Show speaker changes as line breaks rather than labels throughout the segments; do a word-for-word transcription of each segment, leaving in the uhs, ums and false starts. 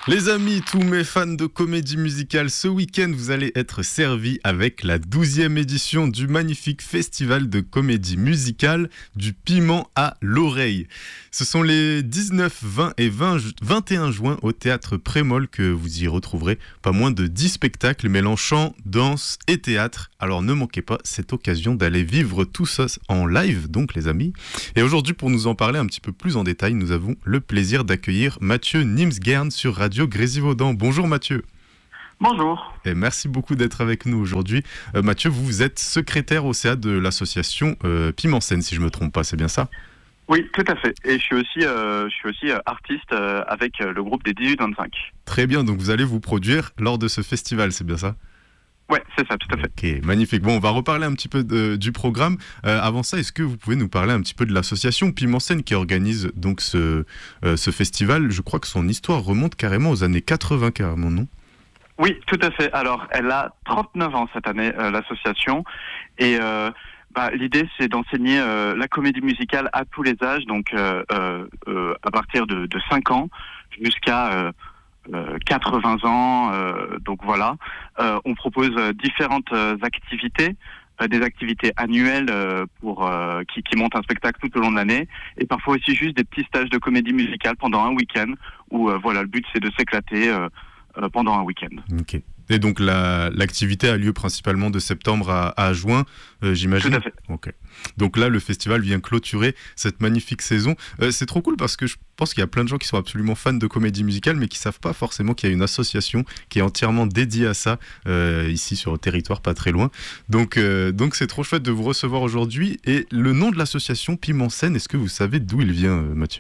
Les amis, tous mes fans de comédie musicale, ce week-end, vous allez être servis avec la douzième édition du magnifique festival de comédie musicale du piment à l'oreille. Ce sont les dix-neuf, vingt et vingt, vingt et un juin au théâtre Prémol que vous y retrouverez pas moins de dix spectacles mêlant chant, danse et théâtre. Alors ne manquez pas cette occasion d'aller vivre tout ça en live, donc les amis. Et aujourd'hui, pour nous en parler un petit peu plus en détail, nous avons le plaisir d'accueillir Mathieu Nimsgern sur Radio Grésivaudan. Bonjour Mathieu.
Bonjour.
Et merci beaucoup d'être avec nous aujourd'hui. Euh, Mathieu, vous, vous êtes secrétaire au C A de l'association euh, Piment Scène, si je ne me trompe pas, c'est bien ça ?
Oui, tout à fait. Et je suis aussi, euh, je suis aussi euh, artiste euh, avec euh, le groupe des dix-huit vingt-cinq.
Très bien, donc vous allez vous produire lors de ce festival, c'est bien ça ?
Ouais, c'est ça, tout à fait.
Ok, magnifique. Bon, on va reparler un petit peu de, du programme. Euh, avant ça, est-ce que vous pouvez nous parler un petit peu de l'association Piment Scène qui organise donc ce, euh, ce festival ? Je crois que son histoire remonte carrément aux années quatre-vingts, carrément, non ?
Oui, tout à fait. Alors, elle a trente-neuf ans cette année, euh, l'association. Et euh, bah, l'idée, c'est d'enseigner euh, la comédie musicale à tous les âges, donc euh, euh, euh, à partir de, de cinq ans jusqu'à... Euh, Euh, quatre-vingts ans, euh, donc voilà. Euh, on propose euh, différentes euh, activités, euh, des activités annuelles euh, pour euh, qui, qui montent un spectacle tout au long de l'année, et parfois aussi juste des petits stages de comédie musicale pendant un week-end, où euh, voilà, le but c'est de s'éclater euh, euh, pendant un week-end.
Ok. Et donc la, l'activité a lieu principalement de septembre à, à juin, euh, j'imagine.
Tout à fait.
Ok. Donc là, le festival vient clôturer cette magnifique saison. Euh, c'est trop cool parce que je pense qu'il y a plein de gens qui sont absolument fans de comédie musicale, mais qui savent pas forcément qu'il y a une association qui est entièrement dédiée à ça euh, ici sur le territoire, pas très loin. Donc, euh, donc c'est trop chouette de vous recevoir aujourd'hui. Et le nom de l'association Piment Scène, est-ce que vous savez d'où il vient, euh, Mathieu ?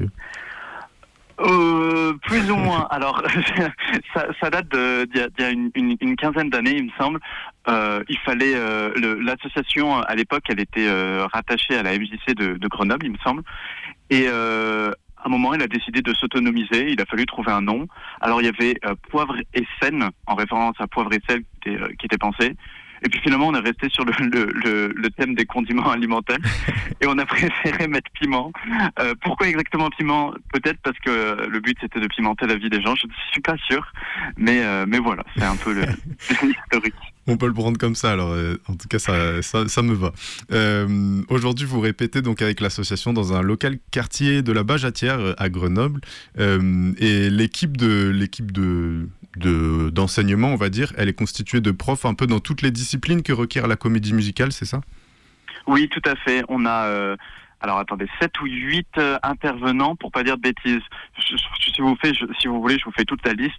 Euh, plus ou moins. Alors, ça, ça date de, d'il y a, d'il y a une, une, une quinzaine d'années, il me semble. Euh, il fallait euh, le, l'association à l'époque, elle était euh, rattachée à la M J C de, de Grenoble, il me semble. Et euh, à un moment, elle a décidé de s'autonomiser. Il a fallu trouver un nom. Alors, il y avait euh, Poivre et Sel, en référence à Poivre et Sel qui était, euh, qui était pensé. Et puis finalement, on est resté sur le, le, le, le thème des condiments alimentaires et on a préféré mettre piment. Euh, pourquoi exactement piment ? Peut-être parce que le but c'était de pimenter la vie des gens. Je ne suis pas sûr, mais euh, mais voilà, c'est un peu le, l'historique.
On peut le prendre comme ça, alors euh, en tout cas ça, ça, ça me va. Euh, aujourd'hui vous répétez donc avec l'association dans un local quartier de la Bajatière euh, à Grenoble euh, et l'équipe de l'équipe de, de d'enseignement, on va dire, elle est constituée de profs un peu dans toutes les disciplines que requiert la comédie musicale, c'est ça ?
Oui, tout à fait. On a euh, alors attendez, sept ou huit euh, intervenants pour pas dire de bêtises. Je, je, si vous faites, je, si vous voulez, je vous fais toute la liste.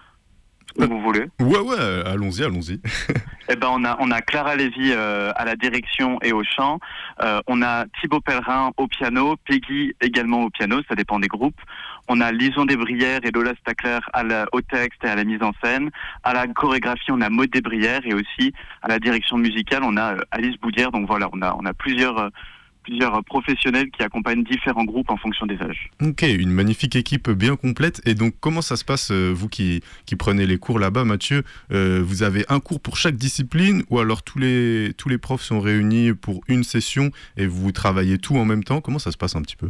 Comme vous voulez.
Ouais, ouais, allons-y, allons-y.
Eh ben, on a, on a Clara Lévy euh, à la direction et au chant. Euh, on a Thibaut Pellerin au piano, Peggy également au piano, ça dépend des groupes. On a Lison Desbrières et Lola Stackler à la, au texte et à la mise en scène. À la chorégraphie, on a Maud Desbrières et aussi à la direction musicale, on a euh, Alice Boudière. Donc voilà, on a, on a plusieurs... Euh, plusieurs professionnels qui accompagnent différents groupes en fonction des âges.
Ok, une magnifique équipe bien complète. Et donc, comment ça se passe, euh, vous qui, qui prenez les cours là-bas, Mathieu ? euh, Vous avez un cours pour chaque discipline ou alors tous les, tous les profs sont réunis pour une session et vous travaillez tout en même temps ? Comment ça se passe un petit peu ?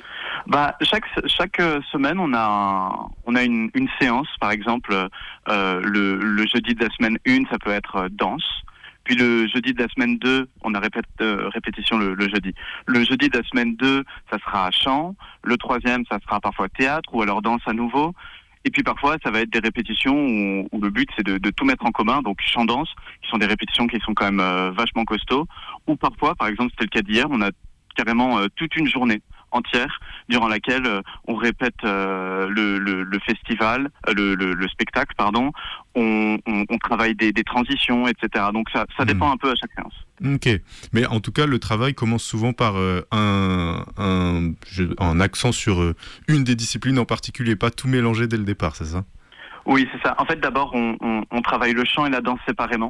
Bah, chaque, chaque semaine, on a, un, on a une, une séance, par exemple, euh, le, le jeudi de la semaine un, ça peut être danse. Puis le jeudi de la semaine deux, on a répét, euh, répétition le, le jeudi. Le jeudi de la semaine deux, ça sera chant. Le troisième, ça sera parfois théâtre ou alors danse à nouveau. Et puis parfois, ça va être des répétitions où, où le but, c'est de, de tout mettre en commun. Donc chant-danse, qui sont des répétitions qui sont quand même euh, vachement costauds. Ou parfois, par exemple, c'était le cas d'hier, on a carrément euh, toute une journée entière durant laquelle euh, on répète euh, le, le, le festival, euh, le, le, le spectacle, pardon. On, on, on travaille des, des transitions, et cetera. Donc ça, ça dépend mmh. un peu à chaque séance.
Ok, mais en tout cas, le travail commence souvent par euh, un, un, un accent sur euh, une des disciplines en particulier, pas tout mélanger dès le départ, c'est ça ?
Oui, c'est ça. En fait, d'abord, on, on, on travaille le chant et la danse séparément.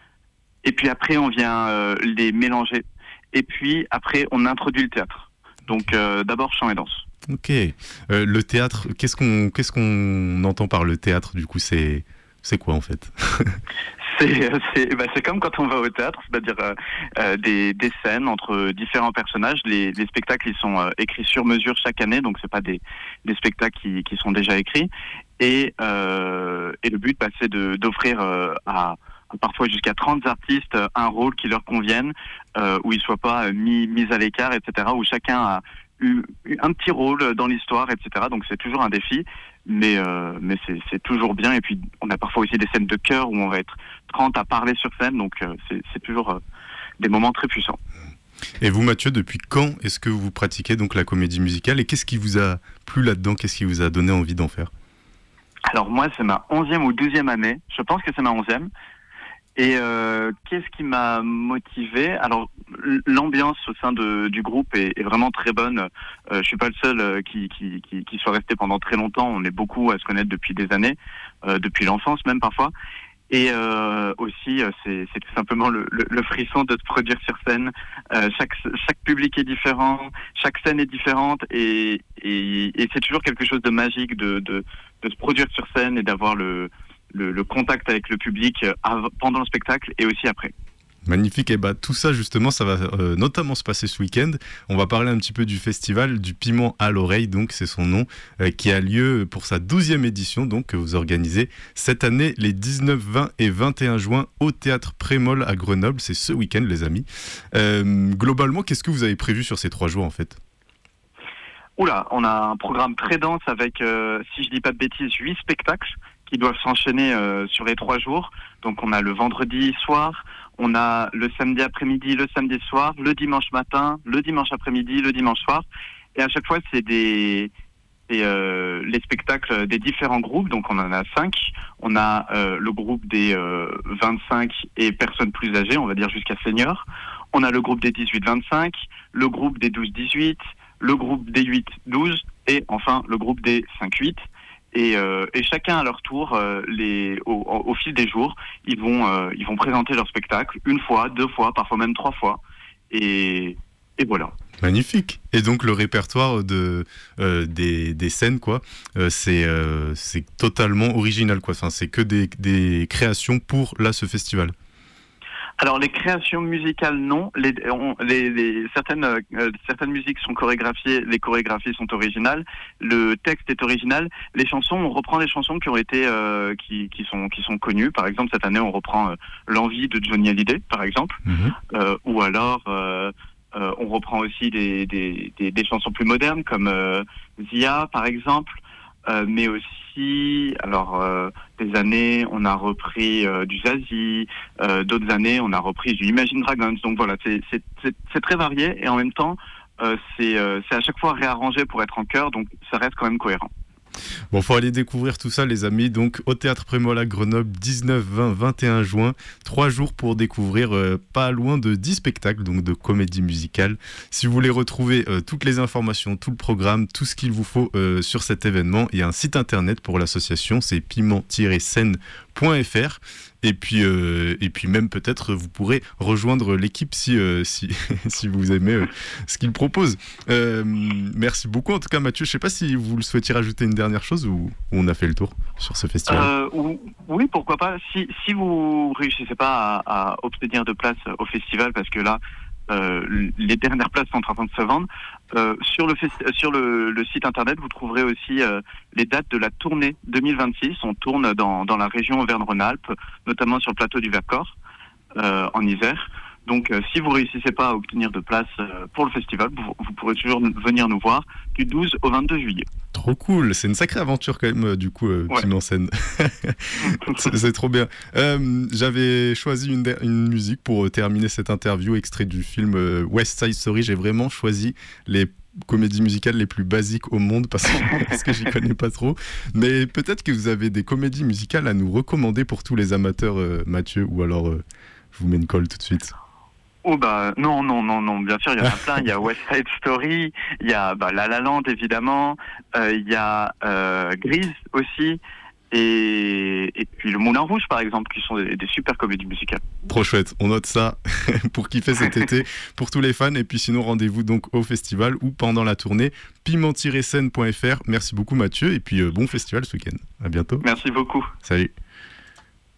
Et puis après, on vient euh, les mélanger. Et puis après, on introduit le théâtre. Donc euh, d'abord chant et danse.
Ok. Euh, le théâtre, qu'est-ce qu'on qu'est-ce qu'on entend par le théâtre du coup c'est c'est quoi en fait ?
c'est c'est bah, c'est comme quand on va au théâtre, c'est-à-dire euh, euh, des des scènes entre différents personnages. Les les spectacles ils sont euh, écrits sur mesure chaque année, donc c'est pas des des spectacles qui qui sont déjà écrits. Et, euh, et le but, bah, c'est de, d'offrir euh, à parfois jusqu'à trente artistes un rôle qui leur convienne, euh, où ils ne soient pas mis, mis à l'écart, et cetera, où chacun a eu, eu un petit rôle dans l'histoire, et cetera. Donc c'est toujours un défi, mais, euh, mais c'est, c'est toujours bien. Et puis on a parfois aussi des scènes de chœur où on va être trente à parler sur scène, donc euh, c'est, c'est toujours euh, des moments très puissants.
Et vous, Mathieu, depuis quand est-ce que vous pratiquez donc la comédie musicale et qu'est-ce qui vous a plu là-dedans? Qu'est-ce qui vous a donné envie d'en faire?
Alors moi, c'est ma onzième ou douzième année. Je pense que c'est ma onzième. Et euh, qu'est-ce qui m'a motivé? Alors l'ambiance au sein de, du groupe est, est vraiment très bonne. Euh, je suis pas le seul euh, qui, qui, qui, qui soit resté pendant très longtemps. On est beaucoup à se connaître depuis des années, euh, depuis l'enfance même parfois. Et euh, aussi, euh, c'est, c'est tout simplement le, le, le frisson de se produire sur scène. Euh, chaque, chaque public est différent, chaque scène est différente, et, et, et c'est toujours quelque chose de magique de, de, de se produire sur scène et d'avoir le, le, le contact avec le public avant, pendant le spectacle et aussi après.
Magnifique, et bah tout ça justement ça va euh, notamment se passer ce week-end. On va parler un petit peu du festival du piment à l'oreille, donc c'est son nom, euh, qui a lieu pour sa douzième édition, donc que vous organisez cette année les dix-neuf, vingt et vingt et un juin au Théâtre Prémol à Grenoble. C'est ce week-end les amis. Euh, globalement, qu'est-ce que vous avez prévu sur ces trois jours en fait?
Oula, on a un programme très dense avec, euh, si je dis pas de bêtises, huit spectacles qui doivent s'enchaîner euh, sur les trois jours. Donc on a le vendredi soir, on a le samedi après-midi, le samedi soir, le dimanche matin, le dimanche après-midi, le dimanche soir. Et à chaque fois, c'est des, des euh, les spectacles des différents groupes. Donc on en a cinq. On a euh, le groupe des euh, vingt-cinq et personnes plus âgées, on va dire jusqu'à seniors. On a le groupe des dix-huit vingt-cinq, le groupe des douze dix-huit, le groupe des huit douze et enfin le groupe des cinq huit. Et, euh, et chacun à leur tour, euh, les, au, au fil des jours, ils vont, euh, ils vont présenter leur spectacle une fois, deux fois, parfois même trois fois. Et, et voilà.
Magnifique. Et donc le répertoire de, euh, des, des scènes, quoi, euh, c'est, euh, c'est totalement original, quoi. Enfin, c'est que des, des créations pour là, ce festival.
Alors les créations musicales, non. Les, on, les, les, certaines, euh, certaines musiques sont chorégraphiées, les chorégraphies sont originales, le texte est original. Les chansons, on reprend des chansons qui ont été, euh, qui, qui sont, qui sont connues. Par exemple, cette année, on reprend euh, L'Envie de Johnny Hallyday, par exemple, mmh. euh, ou alors euh, euh, on reprend aussi des, des, des, des chansons plus modernes comme euh, Zia, par exemple, euh, mais aussi alors euh, des années on a repris euh, du Zazie, euh, d'autres années on a repris du Imagine Dragons. Donc voilà, c'est, c'est, c'est, c'est très varié et en même temps euh, c'est, euh, c'est à chaque fois réarrangé pour être en chœur, donc ça reste quand même cohérent.
Bon, faut aller découvrir tout ça les amis, donc au Théâtre Prémol à Grenoble, dix-neuf, vingt, vingt et un juin, trois jours pour découvrir euh, pas loin de dix spectacles donc de comédie musicale. Si vous voulez retrouver euh, toutes les informations, tout le programme, tout ce qu'il vous faut euh, sur cet événement, il y a un site internet pour l'association, c'est piment tiret scène point f r. Et puis, euh, et puis même peut-être vous pourrez rejoindre l'équipe si, euh, si, si vous aimez euh, ce qu'il propose. Euh, merci beaucoup en tout cas Mathieu. Je ne sais pas si vous le souhaitiez rajouter une dernière chose ou, ou on a fait le tour sur ce festival.
Euh, oui, pourquoi pas. Si, si vous ne réussissez pas à, à obtenir de place au festival, parce que là, euh, les dernières places sont en train de se vendre, euh, sur, le, festi- sur le, le site internet, vous trouverez aussi euh, les dates de la tournée deux mille vingt-six. On tourne dans, dans la région Auvergne-Rhône-Alpes, notamment sur le plateau du Vercors, euh, en Isère. Donc euh, si vous ne réussissez pas à obtenir de place euh, pour le festival, vous, vous pourrez toujours venir nous voir du douze au vingt-deux juillet.
Trop cool, c'est une sacrée aventure quand même euh, du coup, euh,
ouais.
Piment Scène. c'est, c'est trop bien. Euh, j'avais choisi une, une musique pour euh, terminer cette interview, extrait du film euh, West Side Story. J'ai vraiment choisi les comédies musicales les plus basiques au monde parce que, parce que j'y connais pas trop. Mais peut-être que vous avez des comédies musicales à nous recommander pour tous les amateurs, euh, Mathieu, ou alors euh, je vous mets une colle tout de suite.
Oh bah non, non, non, non, bien sûr, il y en a plein. Il y a West Side Story, il y a bah, La La Land évidemment, euh, il y a euh, Grease aussi, et, et puis Le Moulin Rouge par exemple, qui sont des, des super comédies musicales.
Trop chouette, on note ça pour kiffer cet été, pour tous les fans. Et puis sinon, rendez-vous donc au festival ou pendant la tournée, piment tiret scène point f r. Merci beaucoup Mathieu, et puis euh, bon festival ce week-end. À bientôt.
Merci beaucoup.
Salut.